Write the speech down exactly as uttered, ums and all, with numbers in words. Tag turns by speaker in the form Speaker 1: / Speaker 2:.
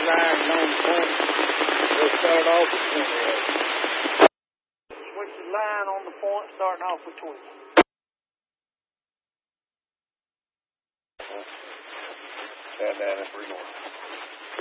Speaker 1: line on the point. We'll start off with twenty-eight. Switch the line on the point, starting off with twenty.
Speaker 2: Stand down and three north.